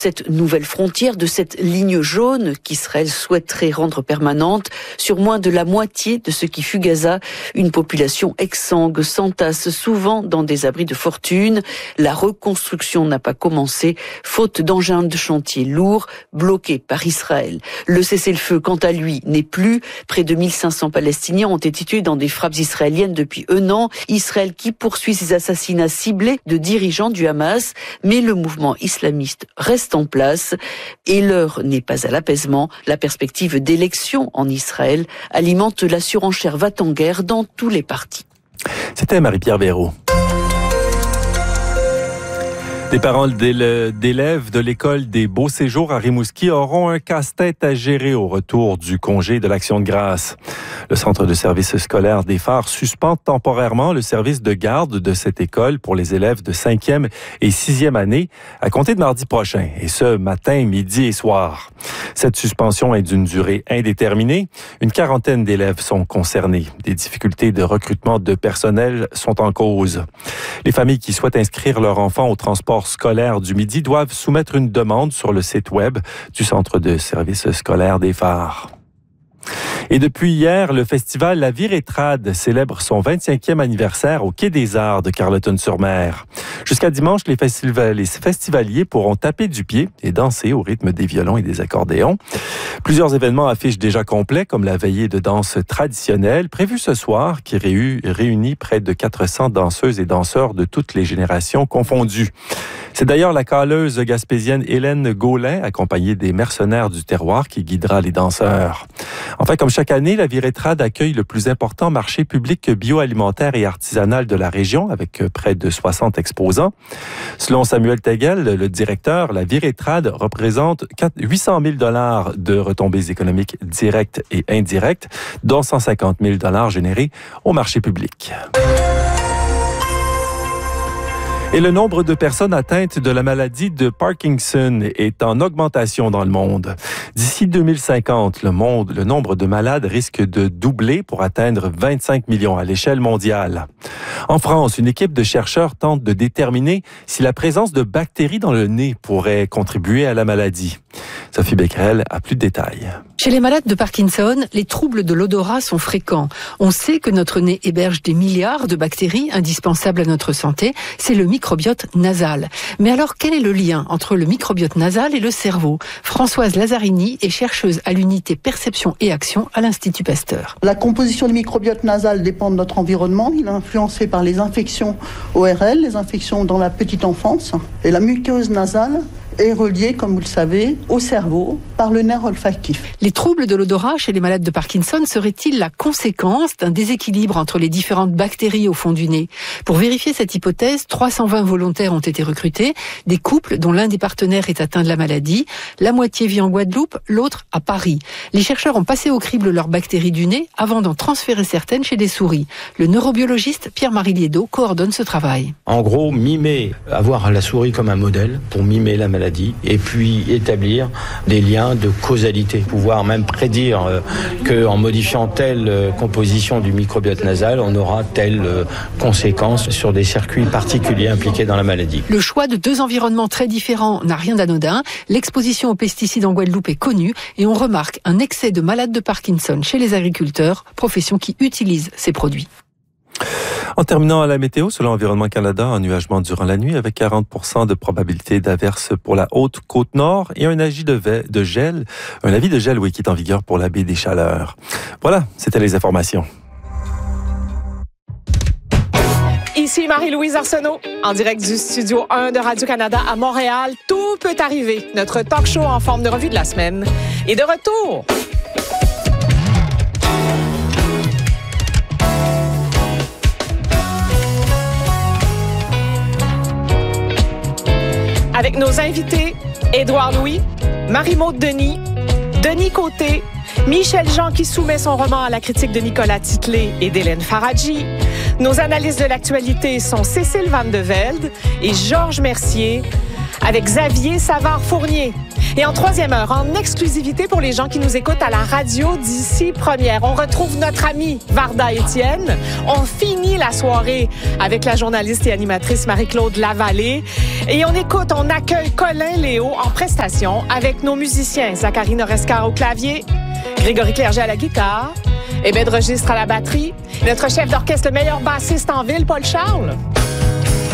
cette nouvelle frontière, de cette ligne jaune qu'Israël souhaiterait rendre permanente sur moins de la moitié de ce qui fut Gaza, une population exsangue s'entasse souvent dans des abris de fortune. La reconstruction n'a pas commencé, faute d'engins de chantier lourds bloqués par Israël. Le cessez-le-feu, quant à lui, n'est plus. Près de 1500 Palestiniens ont été tués dans des frappes israéliennes depuis un an. Israël qui poursuit ses assassinats ciblés de dirigeants du Hamas, mais le mouvement islamiste reste en place et l'heure n'est pas à l'apaisement. La perspective d'élections en Israël alimente la surenchère va-t-en-guerre dans tous les partis. C'était Marie-Pierre Véraud. Des parents d'élèves de l'école des Beaux Séjours à Rimouski auront un casse-tête à gérer au retour du congé de l'Action de grâce. Le centre de service scolaire des Phares suspend temporairement le service de garde de cette école pour les élèves de 5e et 6e année à compter de mardi prochain, et ce, matin, midi et soir. Cette suspension est d'une durée indéterminée. Une quarantaine d'élèves sont concernés. Des difficultés de recrutement de personnel sont en cause. Les familles qui souhaitent inscrire leur enfant au transport scolaire du midi doivent soumettre une demande sur le site web du centre de service scolaire des Phares. Et depuis hier, le festival La Virétrade célèbre son 25e anniversaire au Quai des Arts de Carleton-sur-Mer. Jusqu'à dimanche, les festivaliers pourront taper du pied et danser au rythme des violons et des accordéons. Plusieurs événements affichent déjà complets, comme la veillée de danse traditionnelle prévue ce soir, qui réunit près de 400 danseuses et danseurs de toutes les générations confondues. C'est d'ailleurs la caleuse gaspésienne Hélène Gaulin, accompagnée des mercenaires du terroir, qui guidera les danseurs. Enfin, comme chaque année, la Virétrade accueille le plus important marché public bioalimentaire et artisanal de la région, avec près de 60 exposants. Selon Samuel Tegel, le directeur, la Virétrade représente 800 000 $ de retombées économiques directes et indirectes, dont 150 000 $ générés au marché public. Et le nombre de personnes atteintes de la maladie de Parkinson est en augmentation dans le monde. D'ici 2050, le nombre de malades risque de doubler pour atteindre 25 millions à l'échelle mondiale. En France, une équipe de chercheurs tente de déterminer si la présence de bactéries dans le nez pourrait contribuer à la maladie. Sophie Becquerel a plus de détails. Chez les malades de Parkinson, les troubles de l'odorat sont fréquents. On sait que notre nez héberge des milliards de bactéries indispensables à notre santé. C'est le microbiote nasal. Mais alors, quel est le lien entre le microbiote nasal et le cerveau ? Françoise Lazzarini est chercheuse à l'unité perception et action à l'Institut Pasteur. La composition du microbiote nasal dépend de notre environnement. Il est influencé par les infections ORL, les infections dans la petite enfance. Et la muqueuse nasale est reliée, comme vous le savez, au cerveau par le nerf olfactif. Les troubles de l'odorat chez les malades de Parkinson seraient-ils la conséquence d'un déséquilibre entre les différentes bactéries au fond du nez ? Pour vérifier cette hypothèse, 320 volontaires ont été recrutés, des couples dont l'un des partenaires est atteint de la maladie. La moitié vit en Guadeloupe, l'autre à Paris. Les chercheurs ont passé au crible leurs bactéries du nez avant d'en transférer certaines chez des souris. Le neurobiologiste Pierre-Marie Liédot coordonne ce travail. En gros, avoir la souris comme un modèle pour mimer la maladie et puis établir des liens de causalité, pouvoir même prédire qu'en modifiant telle composition du microbiote nasal, on aura telle conséquence sur des circuits particuliers impliqués dans la maladie. Le choix de deux environnements très différents n'a rien d'anodin. L'exposition aux pesticides en Guadeloupe est connue et on remarque un excès de malades de Parkinson chez les agriculteurs, profession qui utilise ces produits. En terminant à la météo, selon Environnement Canada, ennuagement durant la nuit avec 40% de probabilité d'averse pour la haute côte nord et un avis de gel qui est en vigueur pour la baie des Chaleurs. Voilà, c'était les informations. Ici Marie-Louise Arsenault, en direct du Studio 1 de Radio-Canada à Montréal. Tout peut arriver. Notre talk show en forme de revue de la semaine est de retour. Avec nos invités, Édouard Louis, Marie-Maude Denis, Denis Côté, Michel Jean qui soumet son roman à la critique de Nicolas Titley et d'Hélène Faradji. Nos analystes de l'actualité sont Cécile Van de Velde et Georges Mercier. avec Xavier Savard-Fournier. Et en troisième heure, en exclusivité pour les gens qui nous écoutent à la radio d'ici première, on retrouve notre amie Varda Étienne. On finit la soirée avec la journaliste et animatrice Marie-Claude Lavallée. Et on accueille Colin Léo en prestation avec nos musiciens Zachary Norescar au clavier, Grégory Clerget à la guitare, Ebed Registre à la batterie, notre chef d'orchestre, le meilleur bassiste en ville, Paul Charles.